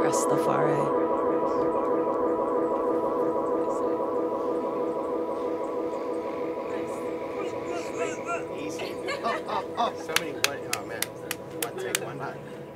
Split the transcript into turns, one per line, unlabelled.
Rastafari.
Easy. Oh, somebody, one, oh man, one take, one night.